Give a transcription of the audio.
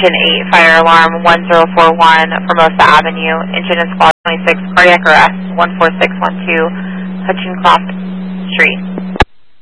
Engine 8, fire alarm 1041, Formosa Avenue. Engine and squad 26, cardiac arrest 14612, Hutchincroft Street.